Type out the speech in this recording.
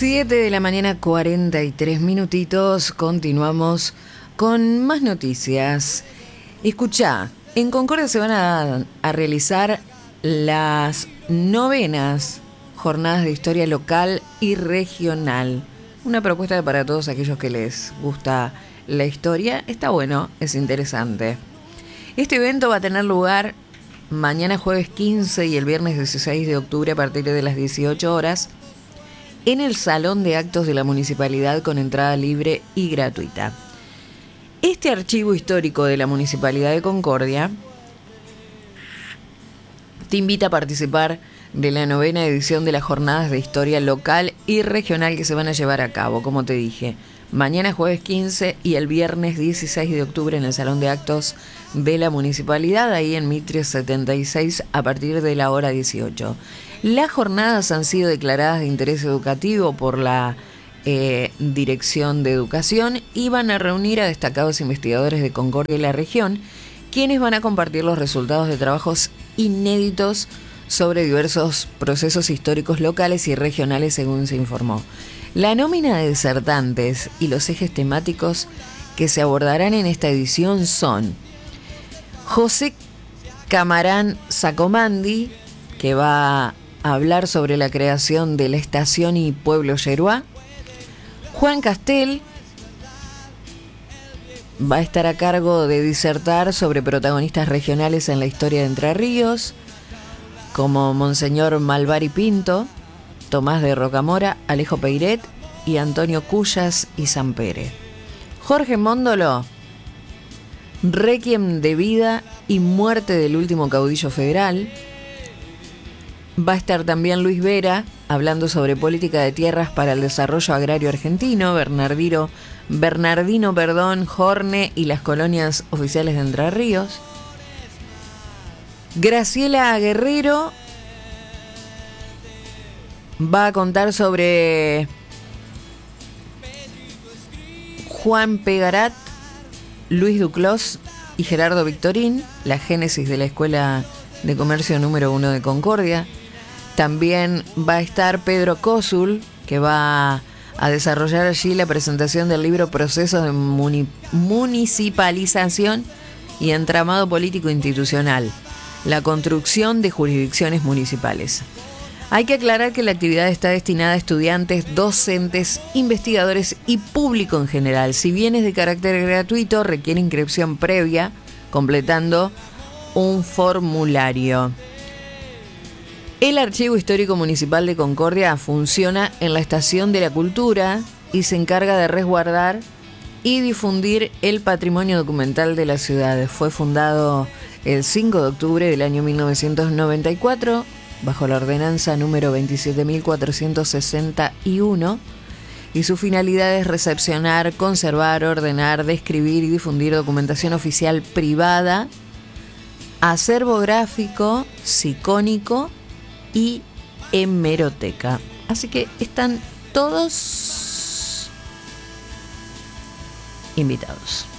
7 de la mañana, 43 minutitos. Continuamos con más noticias. Escuchá, en Concordia se van a realizar las 9ª jornadas de historia local y regional. Una propuesta para todos aquellos que les gusta la historia. Está bueno, es interesante. Este evento va a tener lugar mañana jueves 15 y el viernes 16 de octubre a partir de las 18 horas en el Salón de Actos de la Municipalidad con entrada libre y gratuita. Este archivo histórico de la Municipalidad de Concordia te invita a participar de la 9ª edición de las jornadas de historia local y regional que se van a llevar a cabo, como te dije, mañana jueves 15 y el viernes 16 de octubre en el Salón de Actos de la Municipalidad, ahí en Mitre 76, a partir de la hora 18. Las jornadas han sido declaradas de interés educativo por la Dirección de Educación y van a reunir a destacados investigadores de Concordia y la región, quienes van a compartir los resultados de trabajos inéditos sobre diversos procesos históricos locales y regionales, según se informó. La nómina de disertantes y los ejes temáticos que se abordarán en esta edición son José Camarán Sacomandi, que va a hablar sobre la creación de la estación y pueblo Yeruá. Juan Castel va a estar a cargo de disertar sobre protagonistas regionales en la historia de Entre Ríos, como Monseñor Malvari Pinto, Tomás de Rocamora, Alejo Peiret y Antonio Cuyas y Sampere. Jorge Móndolo, Requiem de vida y muerte del último caudillo federal. Va a estar también Luis Vera, hablando sobre política de tierras para el desarrollo agrario argentino, Bernardino Horne y las colonias oficiales de Entre Ríos. Graciela Guerrero va a contar sobre Juan Pegarat, Luis Duclos y Gerardo Victorín, la génesis de la Escuela de Comercio número 1 de Concordia. También va a estar Pedro Cósul, que va a desarrollar allí la presentación del libro Procesos de Municipalización y Entramado Político Institucional, la construcción de jurisdicciones municipales. Hay que aclarar que la actividad está destinada a estudiantes, docentes, investigadores y público en general. Si bien es de carácter gratuito, requiere inscripción previa, completando un formulario. El Archivo Histórico Municipal de Concordia funciona en la Estación de la Cultura y se encarga de resguardar y difundir el patrimonio documental de la ciudad. Fue fundado el 5 de octubre del año 1994 bajo la ordenanza número 27.461 y su finalidad es recepcionar, conservar, ordenar, describir y difundir documentación oficial privada, acervo gráfico, sicónico y hemeroteca. Así que están todos invitados.